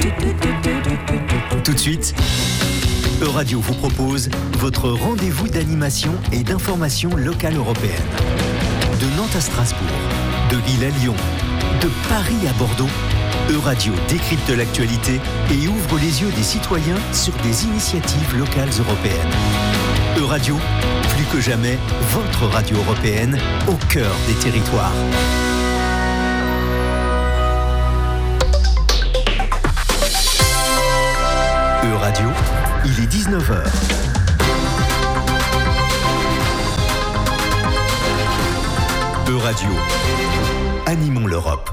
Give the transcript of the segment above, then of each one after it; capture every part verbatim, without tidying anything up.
Tout de suite, Euradio vous propose votre rendez-vous d'animation et d'information locale européenne. De Nantes à Strasbourg, de Lille à Lyon, de Paris à Bordeaux, Euradio décrypte l'actualité et ouvre les yeux des citoyens sur des initiatives locales européennes. Euradio, plus que jamais, votre radio européenne au cœur des territoires. Euradio, il est dix-neuf heures. Euradio, animons l'Europe.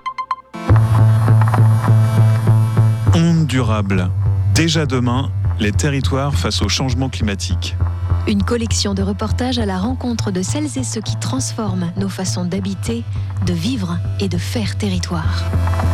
Onde durable. Déjà demain, les territoires face au changement climatique. Une collection de reportages à la rencontre de celles et ceux qui transforment nos façons d'habiter, de vivre et de faire territoire.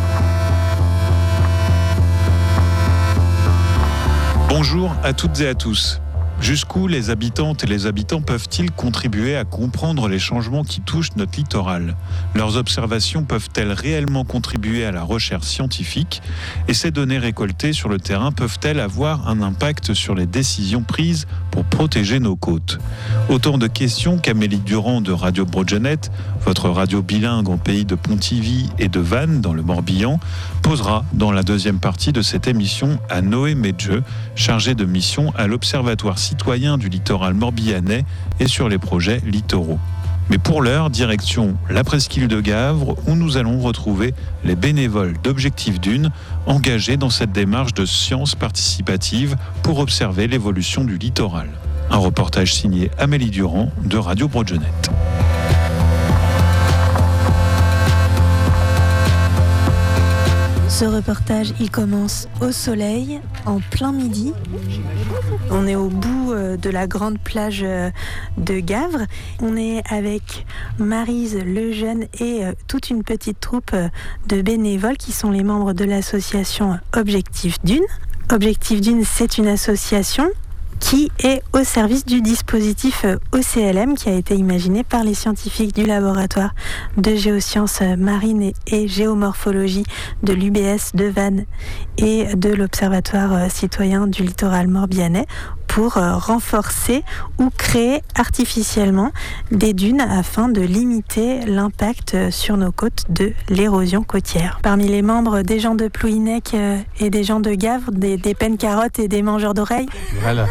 Bonjour à toutes et à tous. Jusqu'où les habitantes et les habitants peuvent-ils contribuer à comprendre les changements qui touchent notre littoral ? Leurs observations peuvent-elles réellement contribuer à la recherche scientifique ? Et ces données récoltées sur le terrain peuvent-elles avoir un impact sur les décisions prises pour protéger nos côtes ? Autant de questions qu'Amélie Durand de Radio Broadgenet, votre radio bilingue en pays de Pontivy et de Vannes dans le Morbihan, posera dans la deuxième partie de cette émission à Noé Medjeux, chargé de mission à l'Observatoire citoyen du littoral morbihanais et sur les projets littoraux. Mais pour l'heure, direction la presqu'île de Gavre où nous allons retrouver les bénévoles d'Objectif Dune engagés dans cette démarche de science participative pour observer l'évolution du littoral. Un reportage signé Amélie Durand de Radio Broadgenet. Ce reportage, il commence au soleil, en plein midi. On est au bout de la grande plage de Gavre. On est avec Maryse Lejeune et toute une petite troupe de bénévoles qui sont les membres de l'association Objectif Dune. Objectif Dune, c'est une association qui est au service du dispositif O C L M qui a été imaginé par les scientifiques du laboratoire de géosciences marines et géomorphologie de l'U B S de Vannes et de l'Observatoire citoyen du littoral morbihanais pour renforcer ou créer artificiellement des dunes afin de limiter l'impact sur nos côtes de l'érosion côtière. Parmi les membres des gens de Plouhinec et des gens de Gavre, des, des pennes-carottes et des mangeurs d'oreilles. Voilà,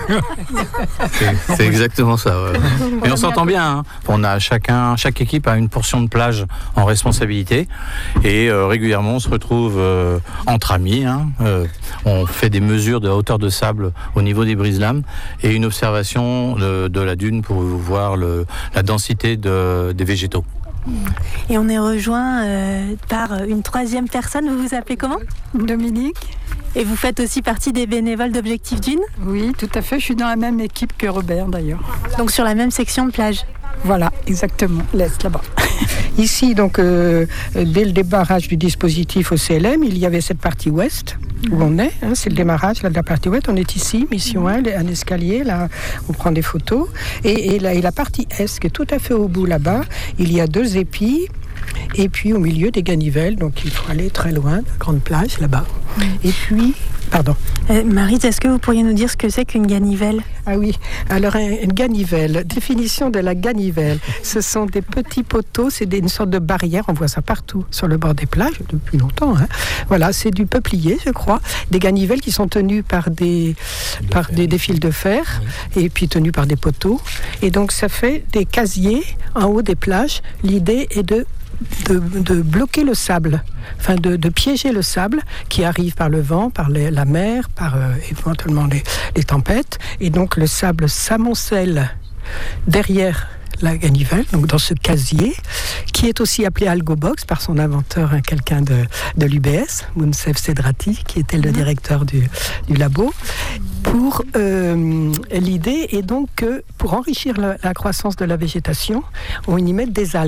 c'est, c'est exactement ça. Ouais. Mais on s'entend bien. Hein. On a chacun, chaque équipe a une portion de plage en responsabilité et euh, régulièrement on se retrouve euh, entre amis. Hein. Euh, on fait des mesures de hauteur de sable au niveau des brise-lames et une observation de, de la dune pour voir le, la densité de, des végétaux. Et on est rejoint euh, par une troisième personne. Vous vous appelez comment ? Dominique. Et vous faites aussi partie des bénévoles d'Objectif Dune ? Oui, tout à fait. Je suis dans la même équipe que Robert d'ailleurs. Donc sur la même section de plage ? Voilà, exactement. L'Est, là-bas. Ici, donc, euh, dès le démarrage du dispositif O C L M, il y avait cette partie ouest où on est. Hein, c'est le démarrage là, de la partie ouest. On est ici, mission un, un escalier. Là, on prend des photos. Et, et, la, et la partie est, qui est tout à fait au bout là-bas, il y a deux épis. Et puis au milieu des ganivelles, donc il faut aller très loin, la grande plage là-bas. Mmh. Et puis, pardon. Euh, Maryse, est-ce que vous pourriez nous dire ce que c'est qu'une ganivelle ? Ah oui, alors une ganivelle, définition de la ganivelle, ce sont des petits poteaux, c'est des, une sorte de barrière, on voit ça partout sur le bord des plages depuis longtemps. Hein. Voilà, c'est du peuplier, je crois, des ganivelles qui sont tenues par des, par des, des fils de fer, oui. Et puis tenues par des poteaux. Et donc ça fait des casiers en haut des plages. L'idée est de De, de bloquer le sable, enfin de, de piéger le sable qui arrive par le vent, par les, la mer, par euh, éventuellement les, les tempêtes. Et donc le sable s'amoncelle derrière la ganivelle, donc dans ce casier, qui est aussi appelé Algobox par son inventeur, hein, quelqu'un de, de l'U B S, Mounsef Sedrati, qui était le directeur du, du labo. Pour, euh, l'idée est donc que pour enrichir la, la croissance de la végétation, on y met des algues.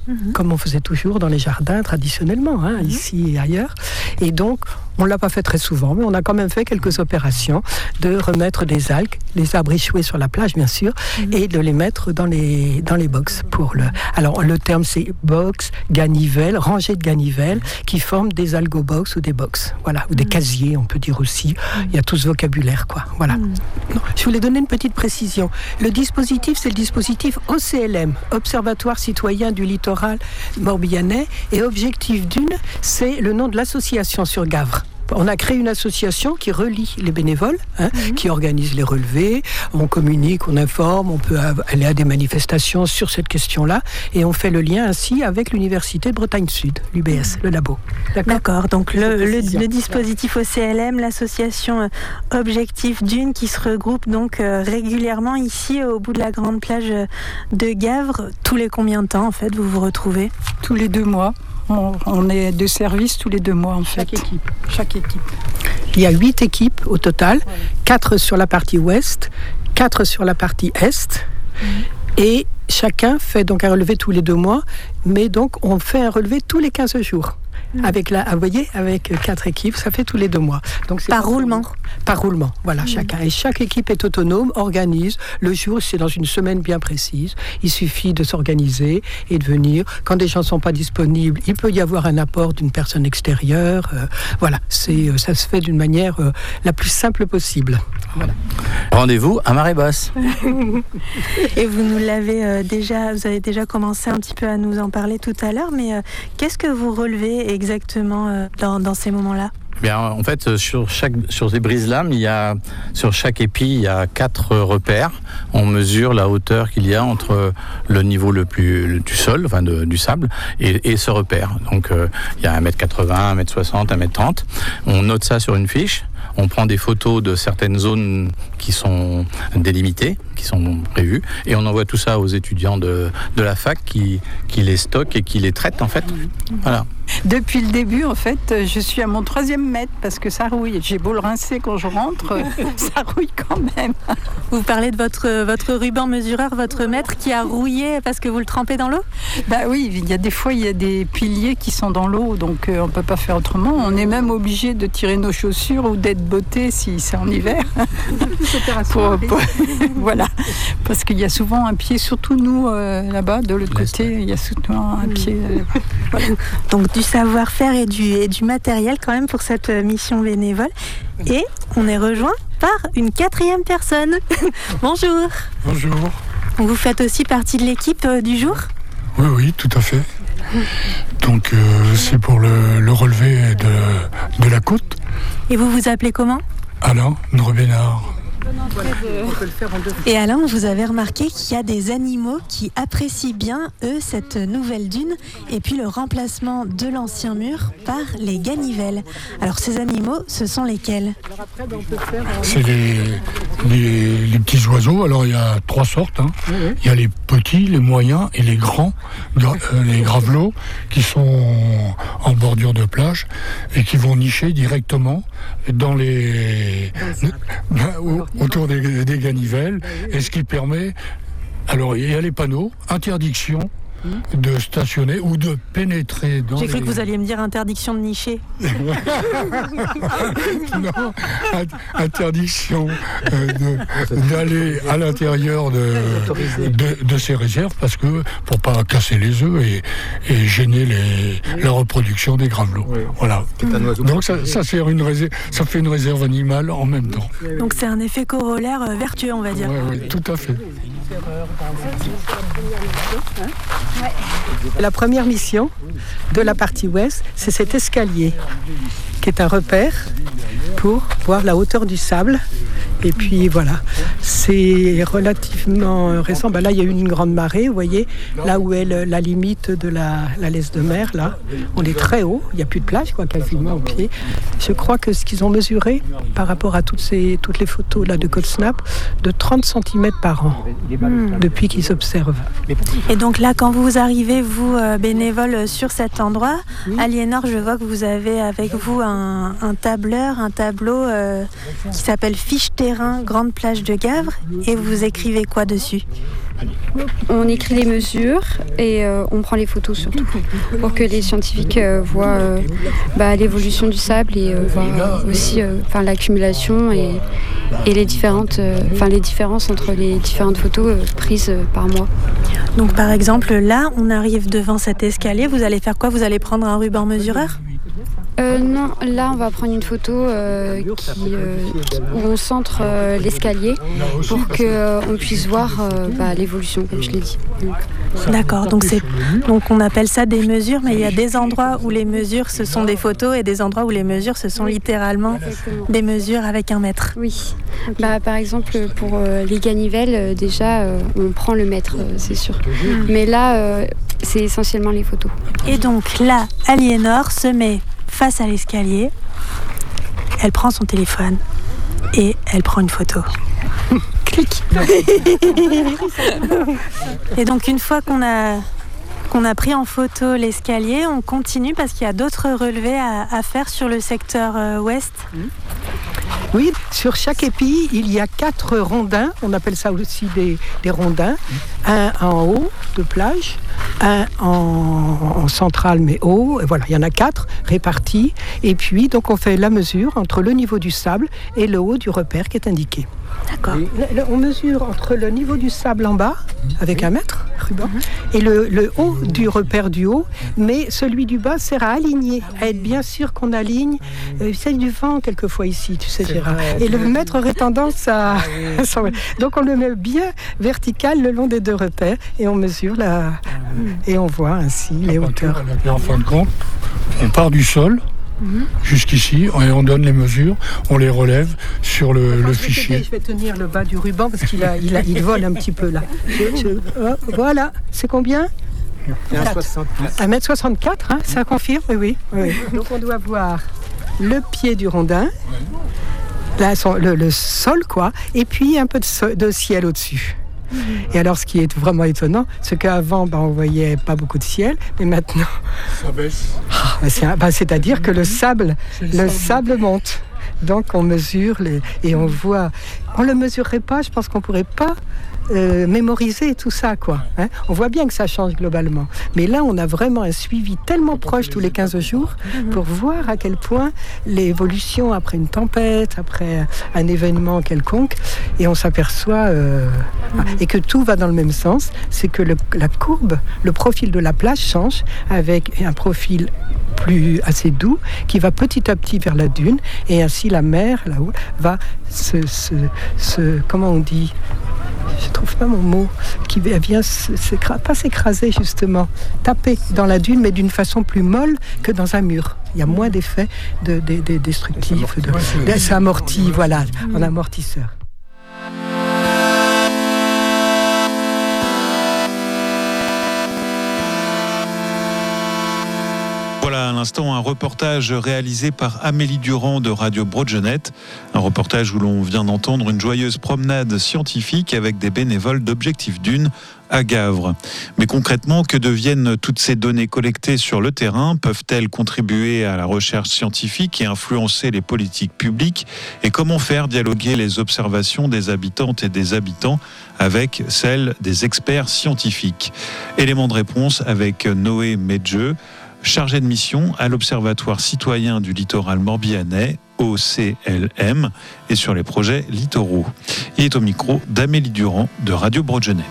mmh. comme on faisait toujours dans les jardins traditionnellement, hein, mmh. ici et ailleurs. Et donc, on ne l'a pas fait très souvent, mais on a quand même fait quelques opérations de remettre des algues, les arbres échoués sur la plage, bien sûr, mmh. et de les mettre dans les, dans les box. Pour le... Alors, le terme, c'est box, ganivelle, rangée de ganivelles, qui forment des algobox ou des box, voilà, ou mmh. des casiers, on peut dire aussi. Mmh. Il y a tout ce vocabulaire, quoi. Voilà. Mmh. Non, je voulais donner une petite précision. Le dispositif, c'est le dispositif O C L M, Observatoire citoyen du littoral morbihanais, et Objectif Dune, c'est le nom de l'association sur Gavre. On a créé une association qui relie les bénévoles, hein, mmh. qui organise les relevés, on communique, on informe, on peut aller à des manifestations sur cette question-là, et on fait le lien ainsi avec l'Université de Bretagne Sud, l'U B S, mmh. le labo. D'accord, D'accord, donc le, le, le dispositif O C L M, l'association Objectif Dune, qui se regroupe donc régulièrement ici au bout de la grande plage de Gavre. Tous les combien de temps en fait vous vous retrouvez ? Tous les deux mois. On, on est de service tous les deux mois en fait. Chaque équipe. Chaque équipe. Il y a huit équipes au total, ouais. quatre sur la partie ouest, quatre sur la partie est, mmh. et chacun fait donc un relevé tous les deux mois, mais donc on fait un relevé tous les quinze jours. Mmh. Avec la, vous voyez, avec quatre équipes, ça fait tous les deux mois. Donc c'est par roulement. Par roulement, voilà, mmh. chacun. Et chaque équipe est autonome, organise. Le jour, c'est dans une semaine bien précise. Il suffit de s'organiser et de venir. Quand des gens ne sont pas disponibles, il peut y avoir un apport d'une personne extérieure. Euh, voilà, c'est, ça se fait d'une manière euh, la plus simple possible. Voilà. Rendez-vous à marée basse. Et vous nous l'avez euh, déjà, vous avez déjà commencé un petit peu à nous en parler tout à l'heure, mais euh, qu'est-ce que vous relevez exactement euh, dans, dans ces moments-là ? Bien, en fait, sur chaque sur ces brises-lames, il y a sur chaque épi, il y a quatre repères. On mesure la hauteur qu'il y a entre le niveau le plus le, du sol, enfin de, du sable, et, et ce repère. Donc, euh, il y a un mètre quatre-vingts, un mètre soixante, un mètre trente. On note ça sur une fiche. On prend des photos de certaines zones qui sont délimitées, qui sont prévues, et on envoie tout ça aux étudiants de, de la fac qui, qui les stockent et qui les traitent, en fait. Voilà. Depuis le début, en fait, je suis à mon troisième mètre parce que ça rouille. J'ai beau le rincer quand je rentre, ça rouille quand même. Vous parlez de votre, votre ruban mesureur, votre mètre qui a rouillé parce que vous le trempez dans l'eau ? Bah oui, il y a des fois, il y a des piliers qui sont dans l'eau, donc euh, on ne peut pas faire autrement. On est même obligé de tirer nos chaussures ou d'être botté si c'est en hiver. pour, pour, voilà, parce qu'il y a souvent un pied, surtout nous, euh, là-bas, de l'autre côté, il y a souvent un pied. Euh, voilà. Donc du savoir-faire et du, et du matériel quand même pour cette mission bénévole. Et on est rejoint par une quatrième personne. Bonjour. Bonjour. Vous faites aussi partie de l'équipe euh, du jour ? Oui, oui, tout à fait. Donc euh, c'est pour le, le relevé de, de la côte. Et vous vous appelez comment ? Alain Ndrebénard. Et Alain, vous avez remarqué qu'il y a des animaux qui apprécient bien, eux, cette nouvelle dune et puis le remplacement de l'ancien mur par les ganivelles. Alors ces animaux, ce sont lesquels ? C'est les, les, les petits oiseaux. Alors il y a trois sortes. Hein. Il y a les petits, les moyens et les grands, gra- euh, les gravelots qui sont en bordure de plage et qui vont nicher directement dans les... Dans autour des, des ganivelles, et ce qui permet, alors il y a les panneaux, interdiction de stationner ou de pénétrer dans J'ai les... cru que vous alliez me dire interdiction de nicher. Non, interdiction euh, de, d'aller à l'intérieur de, de, de ces réserves, parce que pour pas casser les œufs et, et gêner les, la reproduction des gravelots. Voilà. Donc ça, ça, fait une réserve, ça fait une réserve animale en même temps. Donc c'est un effet corollaire euh, vertueux, on va dire. Oui, oui, tout à fait. La première mission de la partie ouest, c'est cet escalier qui est un repère pour voir la hauteur du sable. Et puis voilà, c'est relativement récent. Ben là, il y a eu une grande marée, vous voyez, là où est le, la limite de la, la laisse de mer, là, on est très haut, il n'y a plus de plage, quoi, quasiment au pied. Je crois que ce qu'ils ont mesuré, par rapport à toutes, ces, toutes les photos là, de CodeSnap, de trente centimètres par an, mmh. depuis qu'ils s'observent. Et donc là, quand vous arrivez, vous, euh, bénévole, sur cet endroit, oui. Aliénor, je vois que vous avez avec vous un, un tableur, un tableau euh, qui s'appelle Fiche Terrain, Grande Plage de Gavre, et vous écrivez quoi dessus ? On écrit les mesures et euh, on prend les photos surtout pour que les scientifiques euh, voient euh, bah, l'évolution du sable et euh, voient aussi euh, l'accumulation et, et les, différentes, euh, les différences entre les différentes photos euh, prises euh, par mois. Donc par exemple, là, on arrive devant cet escalier. Vous allez faire quoi? Vous allez prendre un ruban mesureur? Euh, non, là on va prendre une photo euh, qui, euh, où on centre euh, l'escalier pour qu'on euh, puisse voir euh, bah, l'évolution, comme je l'ai dit. D'accord, donc, c'est, donc on appelle ça des mesures, mais il y a des endroits où les mesures ce sont des photos et des endroits où les mesures ce sont littéralement Exactement. Des mesures avec un mètre. Oui, bah, par exemple pour euh, les ganivelles, euh, déjà euh, on prend le mètre, euh, c'est sûr. Mmh. Mais là euh, c'est essentiellement les photos. Et donc là, Aliénor se met face à l'escalier, elle prend son téléphone et elle prend une photo. Clic. Et donc une fois qu'on a, qu'on a pris en photo l'escalier, on continue parce qu'il y a d'autres relevés à, à faire sur le secteur euh, ouest. Oui, sur chaque épi, il y a quatre rondins, on appelle ça aussi des, des rondins, un en haut de plage, un en, en centrale mais haut, et voilà, il y en a quatre répartis, et puis donc on fait la mesure entre le niveau du sable et le haut du repère qui est indiqué. D'accord. Le, le, on mesure entre le niveau du sable en bas, avec un mètre, ruban, mm-hmm. et le, le haut du repère du haut, mais celui du bas sert à aligner, à être bien sûr qu'on aligne. Euh, c'est du vent quelquefois ici, tu sais Gérard. Et le mètre aurait tendance à... Donc on le met bien vertical le long des deux repères, et on mesure la... et on voit ainsi les hauteurs. Et en fin de compte, on part du sol, Mmh. jusqu'ici, et on donne les mesures, on les relève sur le, le je fichier. Vais je vais tenir le bas du ruban parce qu'il a, il a, il vole un petit peu là. Je, je, oh, voilà, c'est combien? un mètre soixante-quatre, hein, ça confirme? Oui, oui, oui. Donc on doit voir le pied du rondin, là, son, le, le sol, quoi, et puis un peu de, so, de ciel au-dessus. Et alors, ce qui est vraiment étonnant, c'est qu'avant, bah, on voyait pas beaucoup de ciel, mais maintenant, ça baisse. Ah, bah, c'est, bah, c'est-à-dire que le sable, le, le sable monte. Donc, on mesure les, et on voit. On le mesurerait pas. Je pense qu'on pourrait pas euh, mémoriser tout ça, quoi. Hein, on voit bien que ça change globalement. Mais là, on a vraiment un suivi tellement proche tous les quinze jours pour voir à quel point l'évolution après une tempête, après un événement quelconque, et on s'aperçoit euh, et que tout va dans le même sens. C'est que le, la courbe, le profil de la plage change avec un profil plus assez doux qui va petit à petit vers la dune, et ainsi la mer là-haut va se, se, se comment on dit, je ne trouve pas mon mot, qui vient s'écra- pas s'écraser justement, taper dans la dune, mais d'une façon plus molle que dans un mur. Il y a moins d'effets de, de, de destructifs, de, de, c'est amorti, voilà, en amortisseur. Voilà à l'instant un reportage réalisé par Amélie Durand de Radio Broadgenette. Un reportage où l'on vient d'entendre une joyeuse promenade scientifique avec des bénévoles d'Objectif Dune à Gavre. Mais concrètement, que deviennent toutes ces données collectées sur le terrain? Peuvent-elles contribuer à la recherche scientifique et influencer les politiques publiques? Et comment faire dialoguer les observations des habitantes et des habitants avec celles des experts scientifiques? Élément de réponse avec Noé Medjeux, chargé de mission à l'Observatoire citoyen du littoral morbihanais, O C L M, et sur les projets littoraux. Il est au micro d'Amélie Durand de Radio Broadgenette.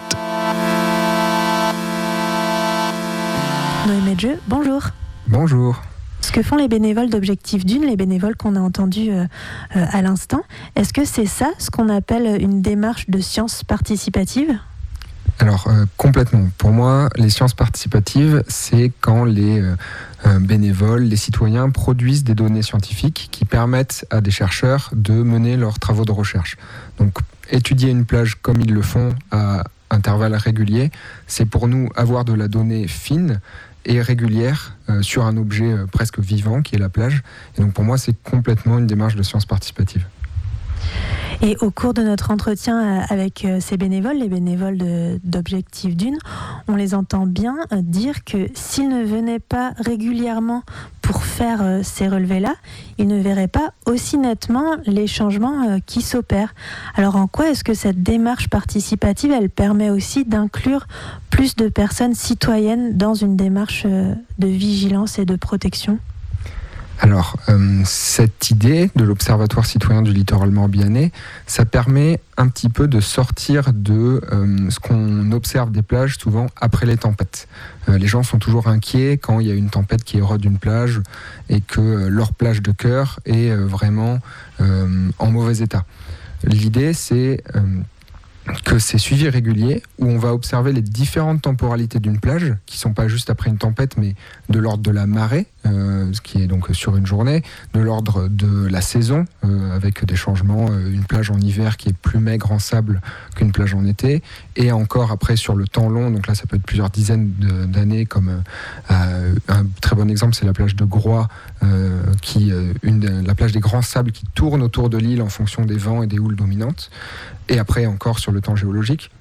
Noé Medjeux, bonjour. Bonjour. Ce que font les bénévoles d'Objectif Dune, les bénévoles qu'on a entendus euh, euh, à l'instant, est-ce que c'est ça ce qu'on appelle une démarche de science participative ? Alors, euh, complètement. Pour moi, les sciences participatives, c'est quand les euh, bénévoles, les citoyens produisent des données scientifiques qui permettent à des chercheurs de mener leurs travaux de recherche. Donc, étudier une plage comme ils le font à intervalles réguliers, c'est pour nous avoir de la donnée fine et régulière euh, sur un objet euh, presque vivant qui est la plage. Et donc, pour moi, c'est complètement une démarche de sciences participatives. Et au cours de notre entretien avec ces bénévoles, les bénévoles de, d'Objectif Dune, on les entend bien dire que s'ils ne venaient pas régulièrement pour faire ces relevés-là, ils ne verraient pas aussi nettement les changements qui s'opèrent. Alors en quoi est-ce que cette démarche participative, elle permet aussi d'inclure plus de personnes citoyennes dans une démarche de vigilance et de protection ? Alors, euh, cette idée de l'Observatoire citoyen du littoral morbihanais, ça permet un petit peu de sortir de euh, ce qu'on observe des plages souvent après les tempêtes. Euh, les gens sont toujours inquiets quand il y a une tempête qui érode une plage et que euh, leur plage de cœur est euh, vraiment euh, en mauvais état. L'idée, c'est euh, que c'est suivi régulier, où on va observer les différentes temporalités d'une plage, qui ne sont pas juste après une tempête, mais de l'ordre de la marée, euh, ce qui est donc sur une journée, de l'ordre de la saison, euh, avec des changements, euh, une plage en hiver qui est plus maigre en sable qu'une plage en été, et encore après sur le temps long, donc là ça peut être plusieurs dizaines de, d'années, comme euh, un très bon exemple, c'est la plage de Groix, euh, qui, euh, une, la plage des grands sables qui tourne autour de l'île en fonction des vents et des houles dominantes. Et après, encore sur le temps géologique,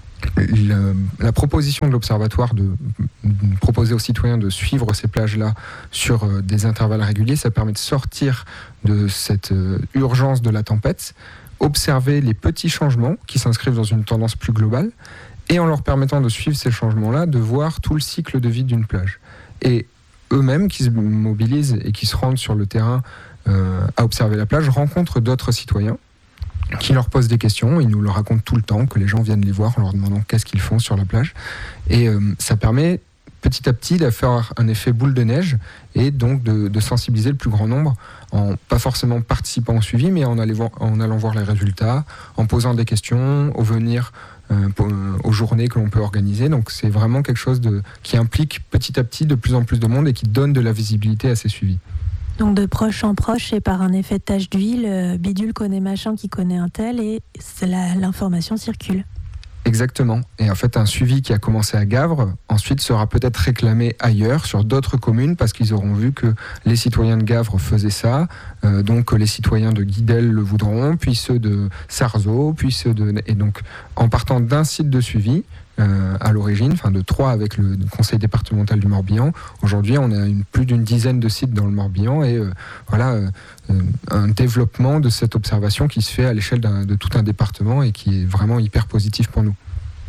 le, la proposition de l'Observatoire de, de proposer aux citoyens de suivre ces plages-là sur euh, des intervalles réguliers, ça permet de sortir de cette euh, urgence de la tempête, observer les petits changements qui s'inscrivent dans une tendance plus globale, et en leur permettant de suivre ces changements-là, de voir tout le cycle de vie d'une plage. Et eux-mêmes, qui se mobilisent et qui se rendent sur le terrain euh, à observer la plage, rencontrent d'autres citoyens qui leur posent des questions. Ils nous le racontent tout le temps, que les gens viennent les voir en leur demandant qu'est-ce qu'ils font sur la plage. Et euh, ça permet petit à petit de faire un effet boule de neige et donc de, de sensibiliser le plus grand nombre, en pas forcément participant au suivi, mais en, aller voir, en allant voir les résultats, en posant des questions, au venir euh, pour, euh, aux journées que l'on peut organiser. Donc c'est vraiment quelque chose de, qui implique petit à petit de plus en plus de monde et qui donne de la visibilité à ces suivis. Donc de proche en proche et par un effet de tache d'huile, euh, bidule connaît machin qui connaît un tel et la, l'information circule. Exactement. Et en fait, un suivi qui a commencé à Gavre, ensuite sera peut-être réclamé ailleurs, sur d'autres communes, parce qu'ils auront vu que les citoyens de Gavre faisaient ça, euh, donc les citoyens de Guidel le voudront, puis ceux de Sarzeau, puis ceux de... Et donc, en partant d'un site de suivi, Euh, à l'origine, enfin de trois avec le conseil départemental du Morbihan. Aujourd'hui, on a une, plus d'une dizaine de sites dans le Morbihan et euh, voilà euh, un développement de cette observation qui se fait à l'échelle d'un, de tout un département et qui est vraiment hyper positif pour nous.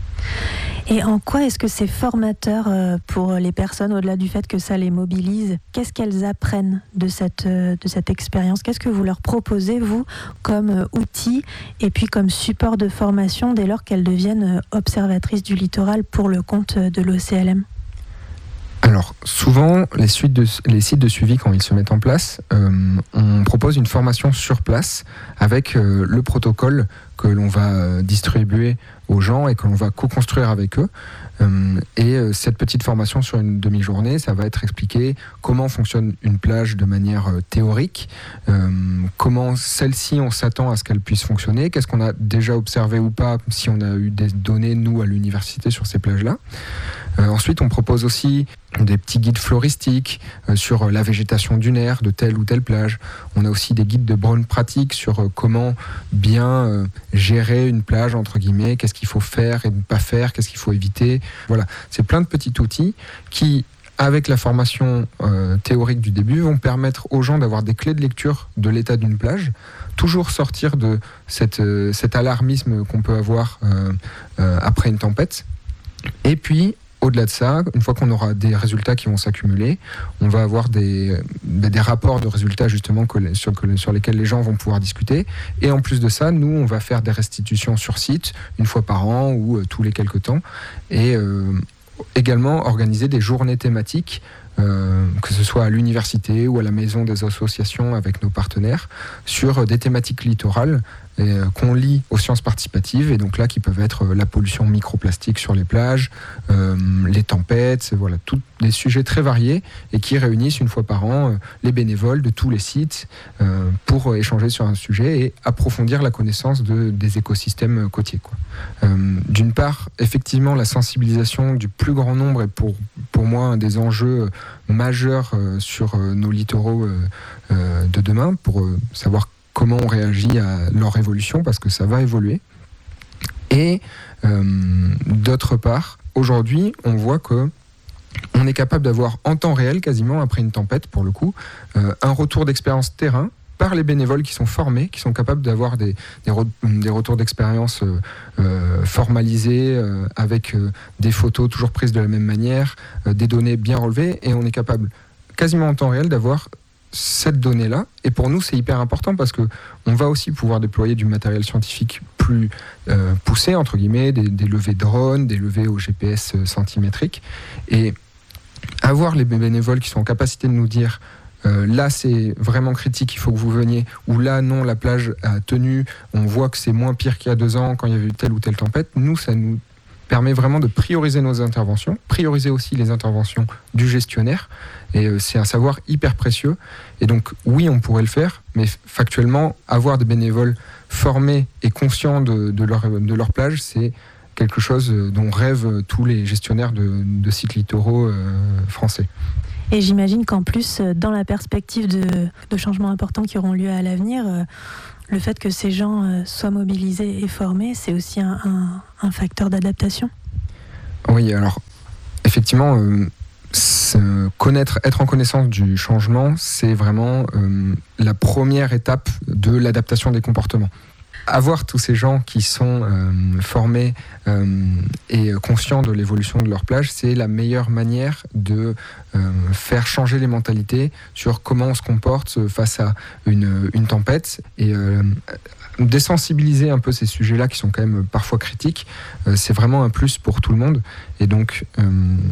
Et en quoi est-ce que c'est formateur pour les personnes, au-delà du fait que ça les mobilise ? Qu'est-ce qu'elles apprennent de cette, de cette expérience ? Qu'est-ce que vous leur proposez, vous, comme outil et puis comme support de formation dès lors qu'elles deviennent observatrices du littoral pour le compte de l'O C L M ? Alors, souvent, les, suites de, les sites de suivi, quand ils se mettent en place, euh, on propose une formation sur place avec euh, le protocole que l'on va euh, distribuer aux gens et que l'on va co-construire avec eux. Euh, et euh, cette petite formation sur une demi-journée, ça va être expliqué comment fonctionne une plage de manière euh, théorique, euh, comment celle-ci, on s'attend à ce qu'elle puisse fonctionner, qu'est-ce qu'on a déjà observé ou pas, si on a eu des données, nous, à l'université, sur ces plages-là. Euh, ensuite, on propose aussi des petits guides floristiques euh, sur la végétation dunaire de telle ou telle plage. On a aussi des guides de bonnes pratiques sur euh, comment bien euh, gérer une plage, entre guillemets, qu'est-ce qu'il faut faire et ne pas faire, qu'est-ce qu'il faut éviter. Voilà, c'est plein de petits outils qui, avec la formation euh, théorique du début, vont permettre aux gens d'avoir des clés de lecture de l'état d'une plage, toujours sortir de cette, euh, cet alarmisme qu'on peut avoir euh, euh, après une tempête. Et puis, au-delà de ça, une fois qu'on aura des résultats qui vont s'accumuler, on va avoir des, des rapports de résultats justement que, sur, que, sur lesquels les gens vont pouvoir discuter. Et en plus de ça, nous, on va faire des restitutions sur site, une fois par an ou euh, tous les quelques temps. Et euh, également organiser des journées thématiques, euh, que ce soit à l'université ou à la maison des associations avec nos partenaires, sur des thématiques littorales et, euh, qu'on lie aux sciences participatives, et donc là qui peuvent être euh, la pollution microplastique sur les plages, euh, les tempêtes, voilà, tous des sujets très variés et qui réunissent une fois par an euh, les bénévoles de tous les sites euh, pour échanger sur un sujet et approfondir la connaissance de, des écosystèmes côtiers, quoi. Euh, d'une part, effectivement, la sensibilisation du plus grand nombre est pour, pour moi un des enjeux majeurs euh, sur euh, nos littoraux euh, euh, de demain, pour euh, savoir comment on réagit à leur évolution, parce que ça va évoluer. Et euh, d'autre part, aujourd'hui, on voit que on est capable d'avoir en temps réel, quasiment après une tempête pour le coup, euh, un retour d'expérience terrain par les bénévoles qui sont formés, qui sont capables d'avoir des, des, re, des retours d'expérience euh, euh, formalisés, euh, avec euh, des photos toujours prises de la même manière, euh, des données bien relevées, et on est capable quasiment en temps réel d'avoir cette donnée-là. Et pour nous, c'est hyper important parce que on va aussi pouvoir déployer du matériel scientifique plus euh, poussé, entre guillemets, des, des levées drones, des levées au G P S centimétrique. Et avoir les bénévoles qui sont en capacité de nous dire euh, là, c'est vraiment critique, il faut que vous veniez, ou là, non, la plage a tenu, on voit que c'est moins pire qu'il y a deux ans quand il y avait eu telle ou telle tempête. Nous, ça nous permet vraiment de prioriser nos interventions, prioriser aussi les interventions du gestionnaire. Et euh, c'est un savoir hyper précieux. Et donc, oui, on pourrait le faire, mais factuellement, avoir des bénévoles formés et conscients de, de, leur, de leur plage, c'est quelque chose dont rêvent tous les gestionnaires de, de sites littoraux euh, français. Et j'imagine qu'en plus, dans la perspective de, de changements importants qui auront lieu à l'avenir, euh, le fait que ces gens euh, soient mobilisés et formés, c'est aussi un, un, un facteur d'adaptation. Oui, alors, effectivement, euh, connaître, être en connaissance du changement, c'est vraiment euh, la première étape de l'adaptation des comportements. Avoir tous ces gens qui sont euh, formés euh, et conscients de l'évolution de leur plage, c'est la meilleure manière de euh, faire changer les mentalités sur comment on se comporte face à une, une tempête, et euh, désensibiliser un peu ces sujets-là qui sont quand même parfois critiques. Euh, c'est vraiment un plus pour tout le monde. Et donc, euh,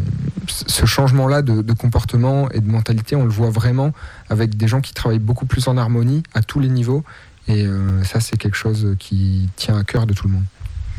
ce changement-là de, de comportement et de mentalité, on le voit vraiment avec des gens qui travaillent beaucoup plus en harmonie à tous les niveaux. Et euh, ça, c'est quelque chose qui tient à cœur de tout le monde.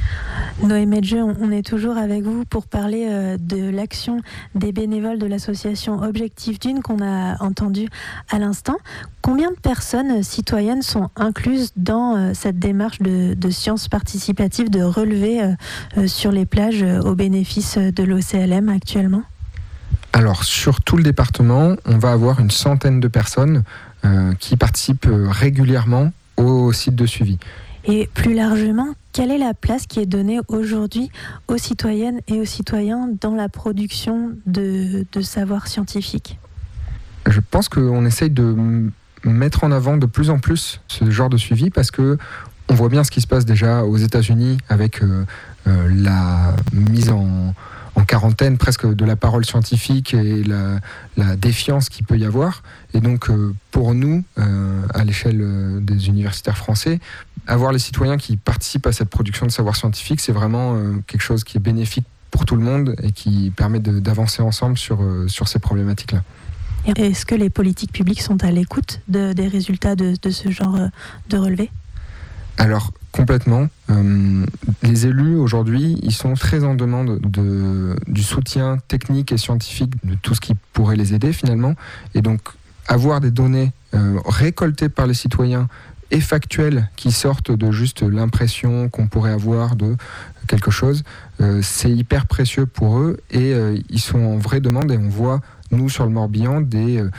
Noé Medje, on est toujours avec vous pour parler euh, de l'action des bénévoles de l'association Objectif Dune qu'on a entendu à l'instant. Combien de personnes citoyennes sont incluses dans euh, cette démarche de, de sciences participatives, de relevé euh, euh, sur les plages euh, au bénéfice de l'O C L M actuellement ? Alors, sur tout le département, on va avoir une centaine de personnes euh, qui participent régulièrement au site de suivi. Et plus largement, quelle est la place qui est donnée aujourd'hui aux citoyennes et aux citoyens dans la production de, de savoirs scientifiques ? Je pense qu'on essaye de mettre en avant de plus en plus ce genre de suivi parce que on voit bien ce qui se passe déjà aux États-Unis avec euh, euh, la mise en, en quarantaine presque de la parole scientifique et la, la défiance qu'il peut y avoir. Et donc euh, pour nous, euh, à l'échelle euh, des universitaires français, avoir les citoyens qui participent à cette production de savoir scientifique, c'est vraiment euh, quelque chose qui est bénéfique pour tout le monde et qui permet de, d'avancer ensemble sur, euh, sur ces problématiques-là. Est-ce que les politiques publiques sont à l'écoute de, des résultats de, de ce genre de relevé ? Alors, complètement. Euh, les élus, aujourd'hui, ils sont très en demande de, du soutien technique et scientifique de tout ce qui pourrait les aider, finalement. Et donc, avoir des données euh, récoltées par les citoyens et factuelles qui sortent de juste l'impression qu'on pourrait avoir de quelque chose, euh, c'est hyper précieux pour eux et euh, ils sont en vraie demande et on voit, nous, sur le Morbihan, des, euh,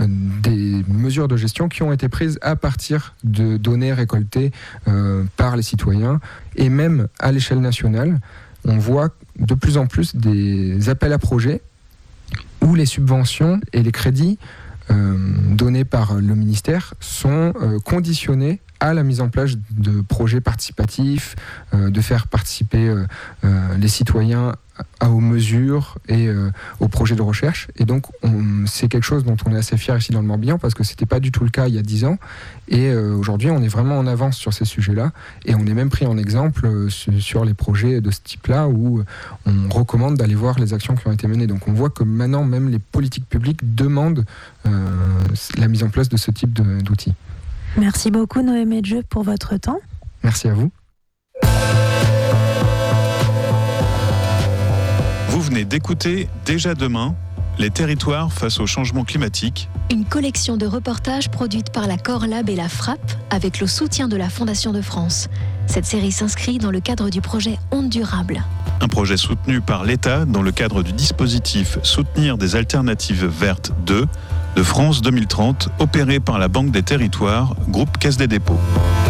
des mesures de gestion qui ont été prises à partir de données récoltées euh, par les citoyens. Et même à l'échelle nationale, on voit de plus en plus des appels à projets où les subventions et les crédits euh, donnés par le ministère sont euh, conditionnés à la mise en place de projets participatifs, euh, de faire participer euh, euh, les citoyens à, aux mesures et euh, aux projets de recherche. Et donc, on, c'est quelque chose dont on est assez fiers ici dans le Morbihan parce que c'était pas du tout le cas il y a dix ans. Et euh, aujourd'hui, on est vraiment en avance sur ces sujets-là. Et on est même pris en exemple euh, sur les projets de ce type-là où on recommande d'aller voir les actions qui ont été menées. Donc, on voit que maintenant, même les politiques publiques demandent euh, la mise en place de ce type de, d'outils. Merci beaucoup Noé Medje pour votre temps. Merci à vous. Vous venez d'écouter Déjà demain, les territoires face au changement climatique. Une collection de reportages produite par la Corlab et la Frappe avec le soutien de la Fondation de France. Cette série s'inscrit dans le cadre du projet Ondes Durables. Un projet soutenu par l'État dans le cadre du dispositif Soutenir des alternatives vertes deux, de France deux mille trente, opéré par la Banque des Territoires, groupe Caisse des Dépôts.